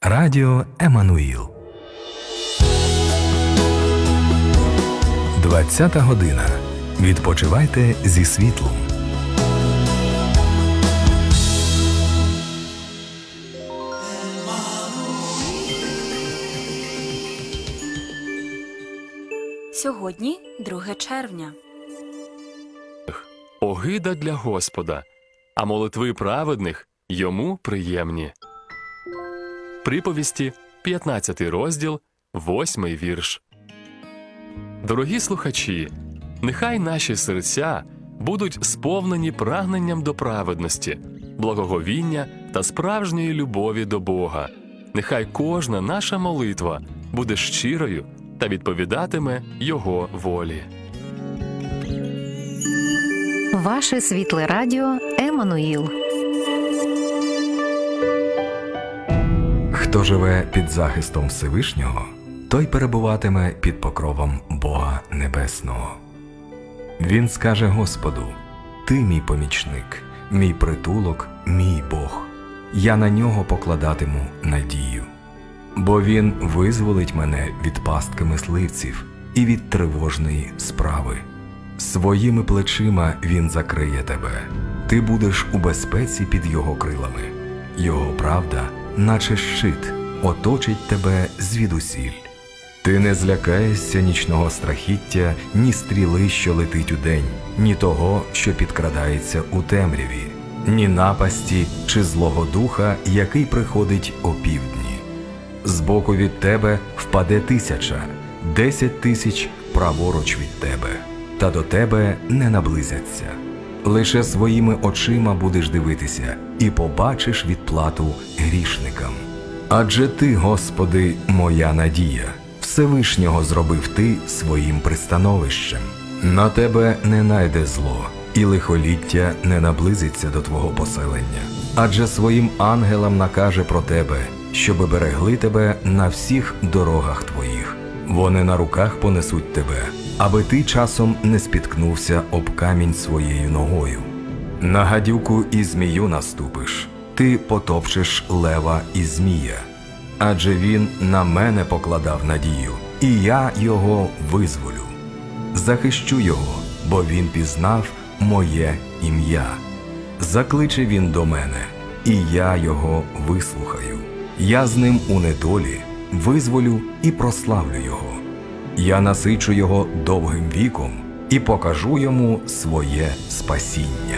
Радіо Еммануїл. 20-та година. Відпочивайте зі світлом. Сьогодні 2 червня. Огида для Господа, а молитви праведних йому приємні. Приповісті, 15 розділ, 8 вірш. Дорогі слухачі, нехай наші серця будуть сповнені прагненням до праведності, благоговіння та справжньої любові до Бога. Нехай кожна наша молитва буде щирою та відповідатиме Його волі. Ваше світле радіо Еммануїл. Хто живе під захистом Всевишнього, той перебуватиме під покровом Бога Небесного. Він скаже Господу: «Ти мій помічник, мій притулок, мій Бог. Я на нього покладатиму надію. Бо він визволить мене від пастки мисливців і від тривожної справи. Своїми плечима він закриє тебе. Ти будеш у безпеці під його крилами. Його правда, наче щит, оточить тебе звідусіль. Ти не злякаєшся нічного страхіття, ні стріли, що летить удень, ні того, що підкрадається у темряві, ні напасті чи злого духа, який приходить опівдні. Збоку від тебе впаде 1000, 10 000 праворуч від тебе, та до тебе не наблизяться. Лише своїми очима будеш дивитися і побачиш відплату грішникам. Адже ти, Господи, моя надія, Всевишнього зробив ти своїм пристановищем. На тебе не найде зло, і лихоліття не наблизиться до твого поселення. Адже своїм ангелам накаже про тебе, щоби берегли тебе на всіх дорогах твоїх. Вони на руках понесуть тебе, аби ти часом не спіткнувся об камінь своєю ногою. На гадюку і змію наступиш, ти потопчеш лева і змія. Адже він на мене покладав надію, і я його визволю. Захищу його, бо він пізнав моє ім'я. Закличе він до мене, і я його вислухаю. Я з ним у недолі визволю і прославлю його. Я насичу його довгим віком і покажу йому своє спасіння.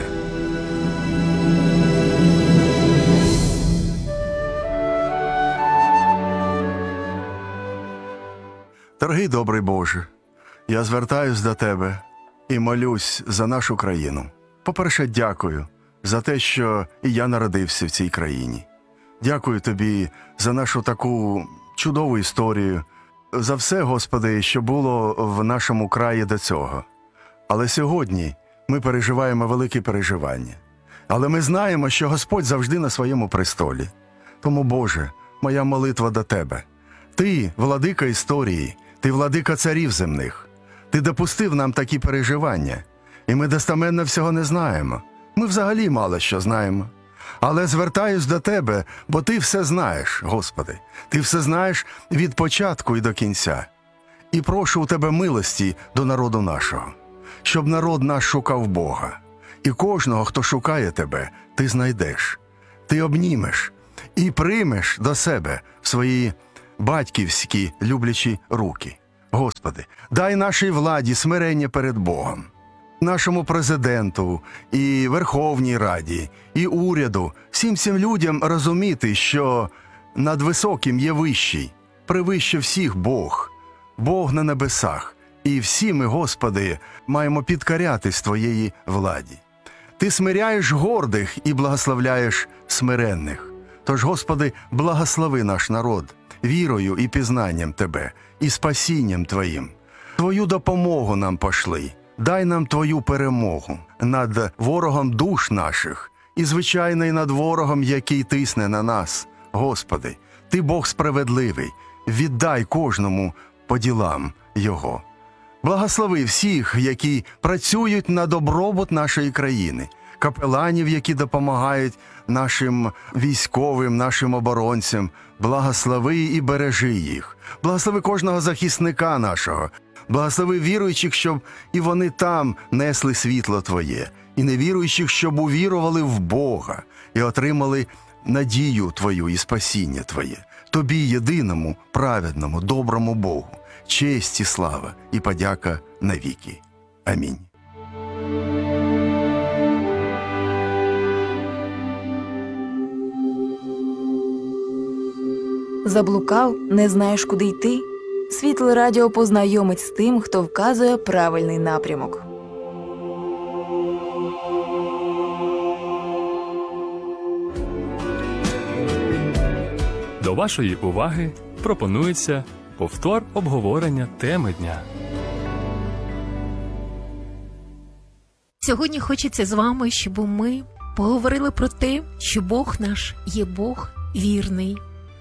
Дорогий добрий Боже, я звертаюсь до Тебе і молюсь за нашу країну. По-перше, дякую за те, що і я народився в цій країні. Дякую Тобі за нашу таку чудову історію, за все, Господи, що було в нашому краї до цього. Але сьогодні ми переживаємо великі переживання. Але ми знаємо, що Господь завжди на своєму престолі. Тому, Боже, моя молитва до Тебе. Ти – владика історії, Ти – владика царів земних. Ти допустив нам такі переживання, і ми достеменно всього не знаємо. Ми взагалі мало що знаємо. Але звертаюсь до Тебе, бо Ти все знаєш, Господи. Ти все знаєш від початку і до кінця. І прошу у Тебе милості до народу нашого, щоб народ наш шукав Бога. І кожного, хто шукає Тебе, Ти знайдеш. Ти обнімеш і приймеш до себе в свої батьківські люблячі руки. Господи, дай нашій владі смирення перед Богом, нашому президенту і Верховній Раді, і уряду, всім цим людям розуміти, що над високим є вищий, превище всіх Бог, Бог на небесах. І всі ми, Господи, маємо підкорятись Твоєї владі. Ти смиряєш гордих і благословляєш смиренних. Тож, Господи, благослови наш народ вірою і пізнанням Тебе, і спасінням Твоїм. Твою допомогу нам пошли. Дай нам Твою перемогу над ворогом душ наших і, звичайно, і над ворогом, який тисне на нас. Господи, Ти Бог справедливий, віддай кожному по ділам Його. Благослови всіх, які працюють на добробут нашої країни. капеланів, які допомагають нашим військовим, нашим оборонцям. Благослови і бережи їх. Благослови кожного захисника нашого. Благослови віруючих, щоб і вони там несли світло Твоє, і невіруючих, щоб увірували в Бога і отримали надію Твою і спасіння Твоє. Тобі, єдиному, праведному, доброму Богу, честь і слава і подяка навіки. Амінь. Заблукав, не знаєш, куди йти? Світле радіо познайомить з тим, хто вказує правильний напрямок. До вашої уваги пропонується повтор обговорення теми дня. Сьогодні хочеться з вами, щоб ми поговорили про те, що Бог наш є Бог вірний.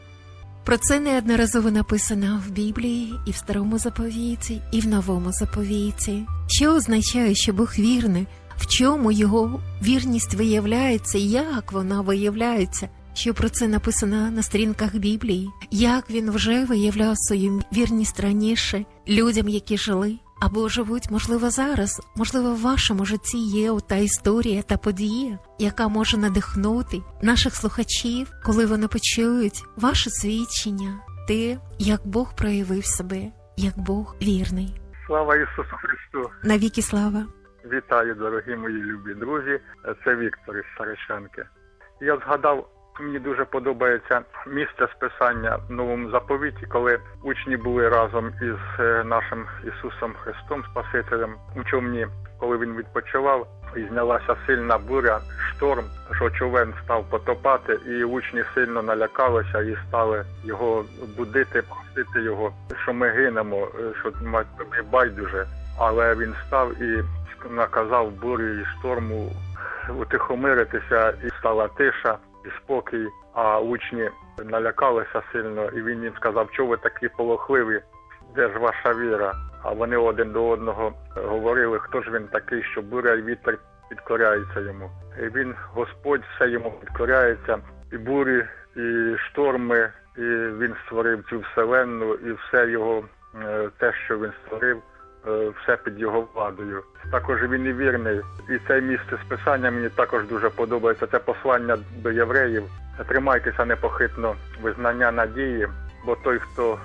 Про це неодноразово написано в Біблії, і в Старому заповіті, і в Новому заповіті. Що означає, що Бог вірний? В чому його вірність виявляється? Як вона виявляється? Що про це написано на сторінках Біблії? Як він вже виявляв свою вірність раніше людям, які жили? Або живуть, можливо, зараз, можливо, в вашому житті є та історія, та подія, яка може надихнути наших слухачів, коли вони почують ваше свідчення, те, як Бог проявив себе, як Бог вірний. Слава Ісусу Христу! Навіки слава! Вітаю, дорогі мої любі друзі, це Віктор із Саричанки. Я згадав, мені дуже подобається місце списання в Новому заповіті, коли учні були разом із нашим Ісусом Христом, Спасителем, у човні, коли він відпочивав, і знялася сильна буря, шторм, що човен став потопати, і учні сильно налякалися і стали його будити, просити його, що ми гинемо, що тобі байдуже. Але він став і наказав бурі і шторму утихомиритися, і стала тиша і спокій, а учні налякалися сильно, і він їм сказав, чого ви такі полохливі, де ж ваша віра? А вони один до одного говорили, хто ж він такий, що буря і вітер підкоряються йому. І він, Господь, все йому підкоряється, і бурі, і шторми, і він створив цю вселенну, і все його, те, що він створив, все під його владою. Також він і вірний. І це місце списання мені також дуже подобається. Це послання до євреїв. Тримайтеся непохитно визнання надії, бо той, хто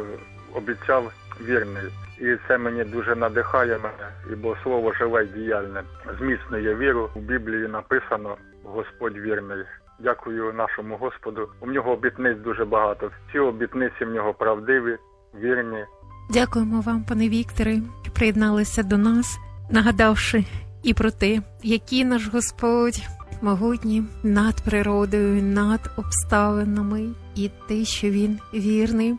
обіцяв, вірний. І це мені дуже надихає мене, бо слово живе й діяльне. Зміцнює віру. У Біблії написано «Господь вірний». Дякую нашому Господу. У нього обітниць дуже багато. Всі обітниці в нього правдиві, вірні. Дякуємо вам, пане Вікторе, що приєдналися до нас, нагадавши і про те, який наш Господь могутній над природою, над обставинами, і те, що Він вірний.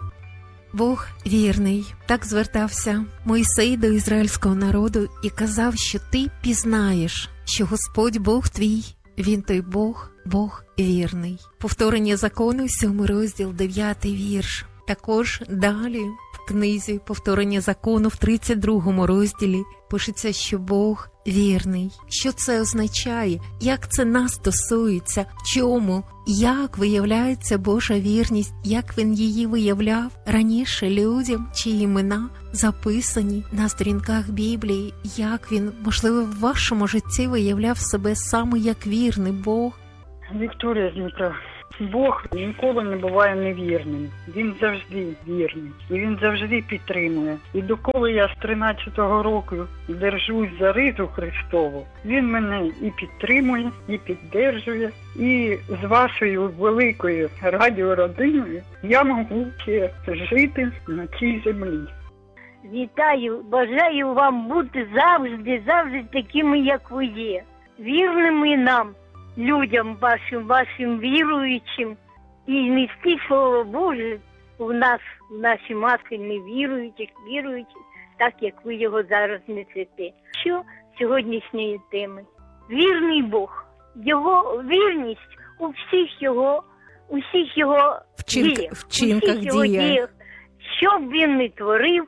Бог вірний. Так звертався Мойсей до ізраїльського народу і казав, що ти пізнаєш, що Господь Бог твій, Він той Бог, Бог вірний. Повторення закону, 7 розділ, 9 вірш. Також далі в книзі «Повторення закону» в 32 розділі пишеться, що Бог вірний. Що це означає? Як це нас стосується? В чому? Як виявляється Божа вірність? Як Він її виявляв раніше людям, чиї імена записані на сторінках Біблії? Як Він, можливо, в вашому житті виявляв себе саме як вірний Бог? Вікторія з Дніпра. Бог ніколи не буває невірним. Він завжди вірний. І він завжди підтримує. І доколи я з 13-го року держусь за ризу Христову, він мене і підтримує, і піддержує. І з вашою великою радіородиною я можу ще жити на цій землі. Вітаю, бажаю вам бути завжди такими, як ви є. Вірними нам, людям вашим віруючим, і нести Слово Боже в наші маси невіруючих, віруючих, так як ви його зараз несете. Що сьогоднішньої теми? Вірний Бог, його вірність у всіх його вчинках діях. Що б він не творив,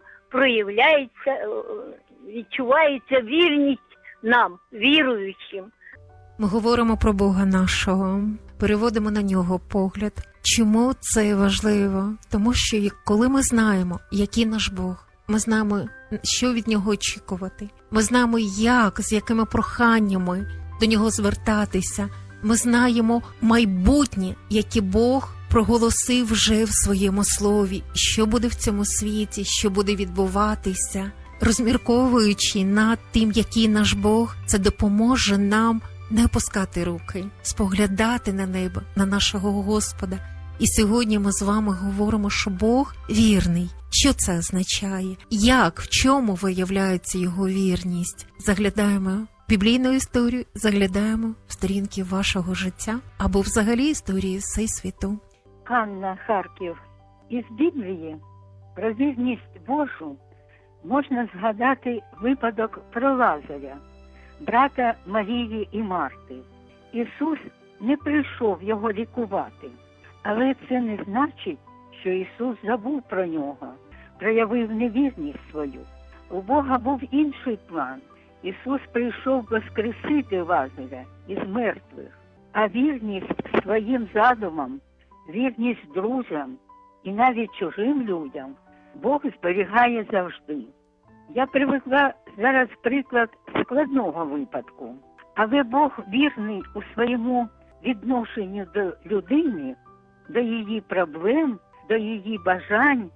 проявляється, відчувається вірність нам, віруючим. ми говоримо про Бога нашого, переводимо на нього погляд. Чому це важливо? Тому що коли ми знаємо, який наш Бог, ми знаємо, що від нього очікувати, ми знаємо, як, з якими проханнями до нього звертатися, ми знаємо майбутнє, яке Бог проголосив вже в своєму слові, що буде в цьому світі, що буде відбуватися. Розмірковуючи над тим, який наш Бог, це допоможе нам не опускати руки, споглядати на небо, на нашого Господа. І сьогодні ми з вами говоримо, що Бог вірний. Що це означає? Як, в чому виявляється його вірність? Заглядаємо в біблійну історію, заглядаємо в сторінки вашого життя або взагалі історії Всесвіту. Анна, Харків. Із Біблії про вірність Божу можна згадати випадок про Лазаря, брата Марії і Марти. Ісус не прийшов його лікувати, але це не значить, що Ісус забув про нього, проявив невірність свою. У Бога був інший план. Ісус прийшов воскресити Лазаря із мертвих, а вірність своїм задумам, вірність друзям і навіть чужим людям Бог зберігає завжди. Я привела зараз приклад складного випадку, але Бог вірний у своєму відношенню до людини, до її проблем, до її бажань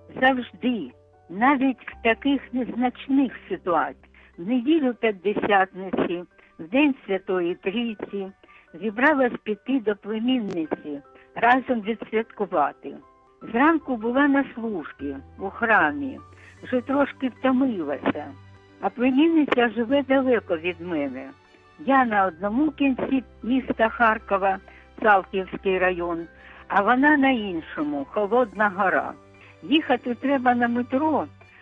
завжди, навіть в таких незначних ситуаціях. В неділю П'ятдесятниці, в День Святої Трійці, зібралась піти до племінниці, разом відсвяткувати. Зранку була на службі у храмі, вже трошки втомилася, а племінниця живе далеко від мене. Я на одному кінці міста Харкова, Салтівський район, а вона на іншому, Холодна Гора. Їхати треба на метро,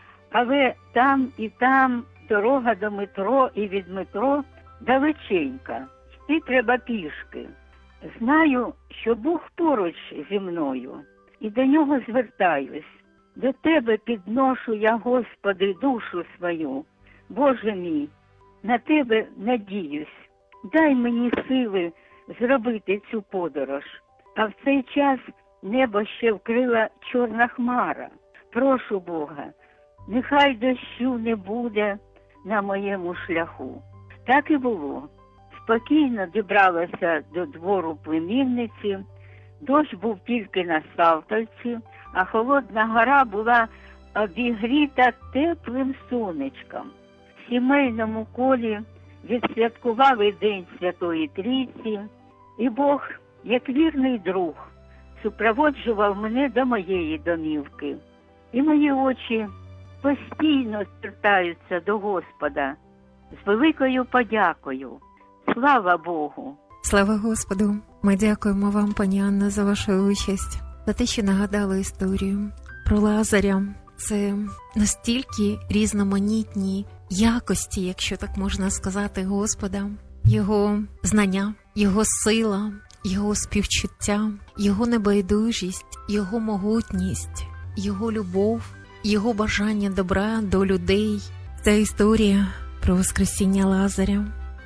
але там і там дорога до метро і від метро далеченька. Йти треба пішки. Знаю, що Бог поруч зі мною, і до нього звертаюсь. До тебе підношу я, Господи, душу свою. Боже мій, на тебе надіюсь. Дай мені сили зробити цю подорож. А в цей час небо ще вкрила чорна хмара. Прошу Бога, нехай дощу не буде на моєму шляху. Так і було. Спокійно дібралася до двору племінниці. Дощ був тільки на Салтівці, а Холодна Гора була обігріта теплим сонечком. В сімейному колі відсвяткували День Святої Трійці, і Бог, як вірний друг, супроводжував мене до моєї домівки. І мої очі постійно звертаються до Господа з великою подякою. Слава Богу! Слава Господу! Ми дякуємо вам, пані Анна, за вашу участь, за те, що нагадали історію про Лазаря. Це настільки різноманітні якості, якщо так можна сказати, Господа, його знання, його сила, його співчуття, його небайдужість, його могутність, його любов, його бажання добра до людей. Це історія про воскресіння Лазаря.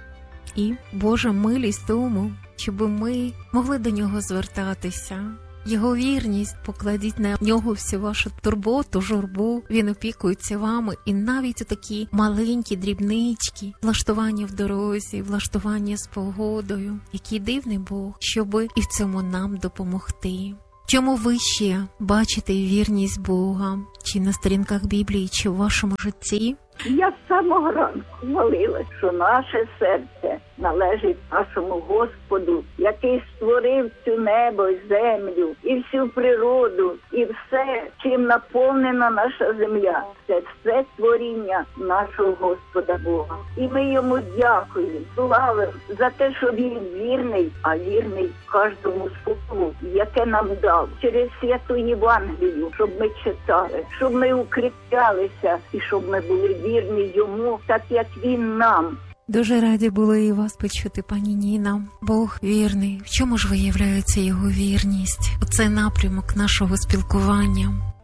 І Божа милість тому, щоб ми могли до нього звертатися. Його вірність, покладіть на нього всю вашу турботу, журбу. Він опікується вами. І навіть такі маленькі дрібнички, влаштування в дорозі, влаштування з погодою. Який дивний Бог, щоби і в цьому нам допомогти. Чому ви ще бачите вірність Бога? Чи на сторінках Біблії, чи в вашому житті? Я з самого ранку молилась, що наше серце належить нашому Господу, який створив цю небо і землю, і всю природу, і все, чим наповнена наша земля. Це все творіння нашого Господа Бога. І ми йому дякуємо, славимо за те, що він вірний, а вірний кожному слову, яке нам дав через святу Євангелію, щоб ми читали, щоб ми укріплялися і щоб ми були вірні йому, так як він нам. Дуже раді були і вас почути, пані Ніна. Бог вірний. В чому ж виявляється його вірність? Оце напрямок нашого спілкування.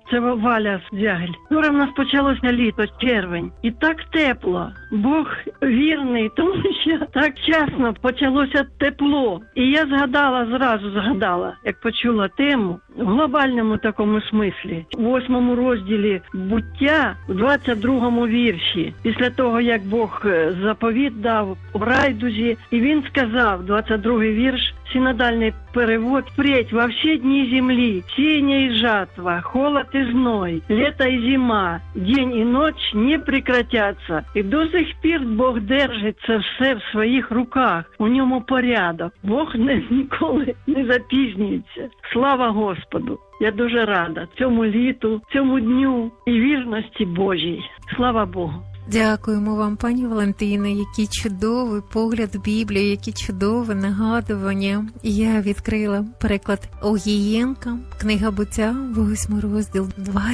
Це Валя з Зягель. Вчора в нас почалося літо, червень. І так тепло. Бог вірний, тому що так вчасно почалося тепло. І я зразу згадала, як почула тему, в глобальному такому смислі. У 8 розділі «Буття», в 22 вірші, після того, як Бог заповіт дав у райдузі, і він сказав, 22 вірш, синодальный перевод: «Впредь во все дни земли, сеяние и жатва, холод и зной, лето и зима, день и ночь не прекратятся». І до сих пір Бог держить це все в своїх руках, у ньому порядок. Бог ніколи не запізнюється. Слава Господу! Я дуже рада цьому літу, цьому дню і вірності Божій. Слава Богу! Дякуємо вам, пані Валентино, який чудовий погляд в Біблію, які чудове нагадування. Я відкрила переклад Огієнка, книга Буття, 8 розділ,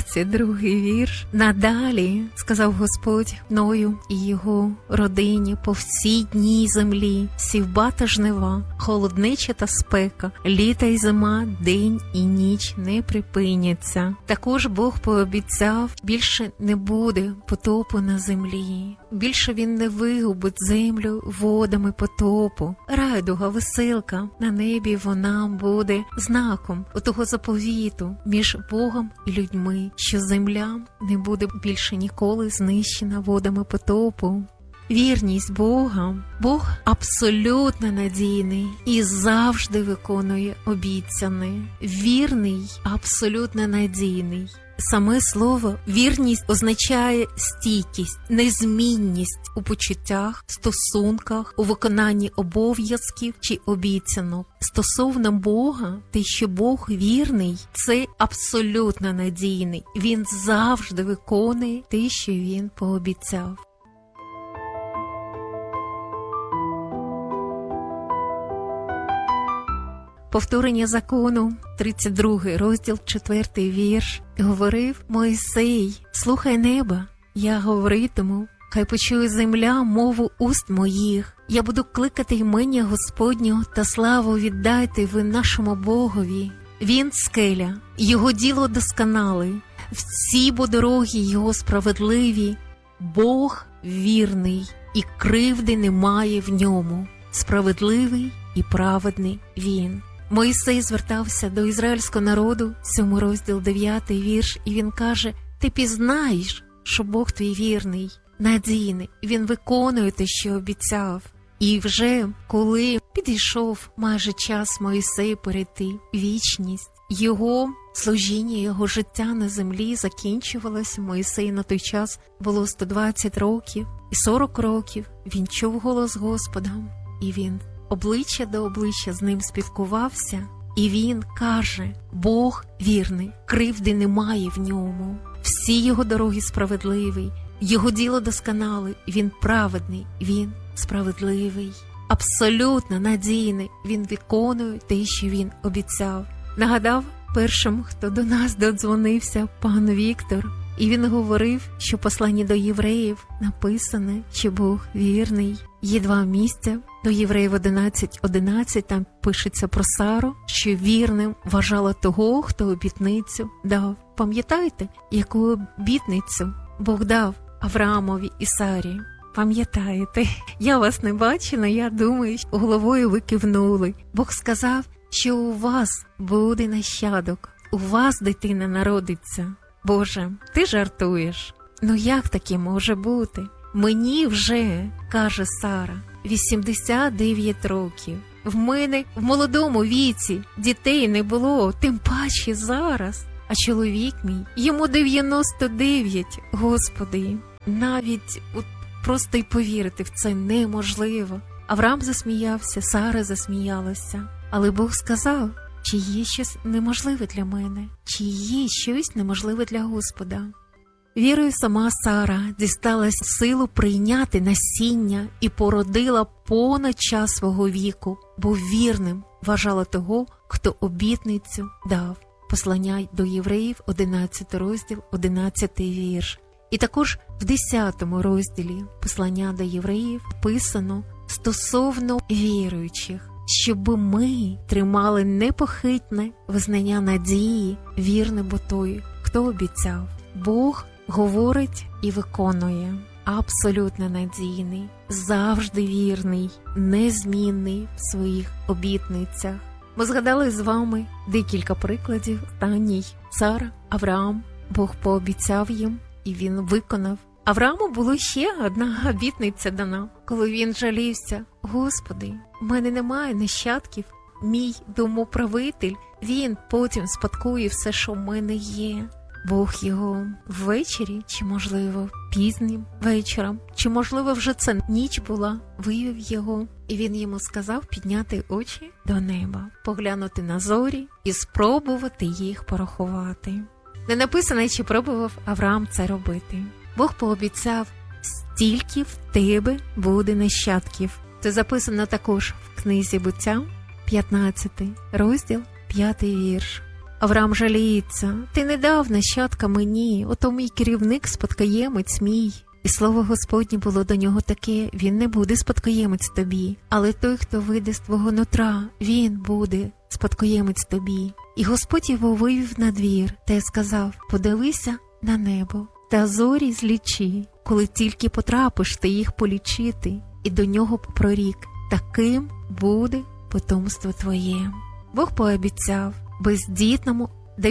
22 вірш. «Надалі, сказав Господь Ною і його родині, по всій дні землі, сівба та жнива, холоднича та спека, літа й зима, день і ніч не припиняться». Також Бог пообіцяв, більше не буде потопу на землі. Більше він не вигубить землю водами потопу. Райдуга, веселка на небі, вона буде знаком отого заповіту між Богом і людьми, що земля не буде більше ніколи знищена водами потопу. Вірність Бога. Бог абсолютно надійний і завжди виконує обіцяне. Вірний, абсолютно надійний. Саме слово «вірність» означає стійкість, незмінність у почуттях, стосунках, у виконанні обов'язків чи обіцянок. Стосовно Бога, те, що Бог вірний, це абсолютно надійний. Він завжди виконує те, що Він пообіцяв. Повторення закону, 32 розділ, 4 вірш. Говорив Мойсей: «Слухай неба, я говоритиму, хай почує земля мову уст моїх. Я буду кликати імення Господнього, та славу віддайте ви нашому Богові. Він скеля, його діло досконале, всі бо дороги його справедливі. Бог вірний, і кривди немає в ньому. Справедливий і праведний він». Мойсей звертався до ізраїльського народу, 7 розділ, 9 вірш, і він каже: «Ти пізнаєш, що Бог твій вірний, надійний, він виконує те, що обіцяв». І вже коли підійшов майже час Мойсею перейти в вічність, його служіння, його життя на землі закінчувалося. Мойсей на той час було 120 років, і 40 років він чув голос Господа, і він обличчя до обличчя з ним спілкувався, і він каже: «Бог вірний, кривди немає в ньому, всі його дороги справедливі, його діло досконале, він праведний, він справедливий, абсолютно надійний, він виконує те, що він обіцяв». Нагадав першим, хто до нас додзвонився, пан Віктор, і він говорив, що в посланні до євреїв написано, що Бог вірний. Є 2 місця до Євреїв 11:11, там пишеться про Сару, що вірним вважала того, хто обітницю дав. Пам'ятаєте, яку обітницю Бог дав Авраамові і Сарі? Пам'ятаєте? Я вас не бачила, я думаю, головою ви кивнули. Бог сказав, що у вас буде нащадок, у вас дитина народиться. Боже, ти жартуєш? Ну як таке може бути? Мені вже, каже Сара, 89 років. В мене в молодому віці дітей не було, тим паче зараз. А чоловік мій, йому 99, Господи. Навіть просто й повірити в це неможливо. Авраам засміявся, Сара засміялася. Але Бог сказав: чи є щось неможливе для мене? Чи є щось неможливе для Господа? Вірою сама Сара дісталась силу прийняти насіння і породила понад час свого віку, бо вірним вважала того, хто обітницю дав. Послання до Євреїв, 11 розділ, 11 вірш. І також в 10 розділі послання до Євреїв писано стосовно віруючих, щоб ми тримали непохитне визнання надії, вірне бо той, хто обіцяв. Бог говорить і виконує. Абсолютно надійний, завжди вірний, незмінний в своїх обітницях. Ми згадали з вами декілька прикладів. Останній цар Авраам. Бог пообіцяв їм, і він виконав. Аврааму було ще одна обітниця дана, коли він жалівся. Господи, в мене немає нащадків, мій домоправитель, він потім спадкує все, що в мене є. Бог його ввечері, чи, можливо, пізнім вечором, чи, можливо, вже це ніч була, вивів його, і він йому сказав підняти очі до неба, поглянути на зорі і спробувати їх порахувати. Не написано, чи пробував Авраам це робити. Бог пообіцяв, стільки в тебе буде нащадків. Це записано також в книзі Буття, 15 розділ, 5 вірш. Авраам жаліється, ти не дав нащадка мені, ото мій керівник, спадкоємець мій. І слово Господнє було до нього таке, він не буде спадкоємець тобі, але той, хто вийде з твого нутра, він буде спадкоємець тобі. І Господь його вивів на двір, та й сказав, подивися на небо, та зорі злічи, коли тільки потрапиш ти їх полічити, і до нього прорік, таким буде потомство твоє. Бог пообіцяв бездітному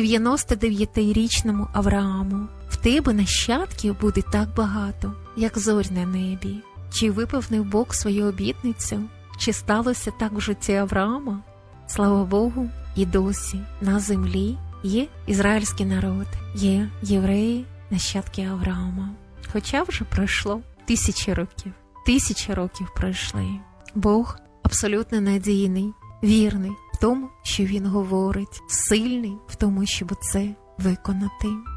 99-річному Аврааму, в тебе нащадків буде так багато, як зорь на небі. Чи виповнив Бог свою обітницю? Чи сталося так в житті Авраама? Слава Богу, і досі на землі є ізраїльський народ, є євреї, нащадки Авраама. Хоча вже пройшло 1000 років. 1000 років пройшли. Бог абсолютно надійний, вірний в тому, що Він говорить, сильний в тому, щоб це виконати.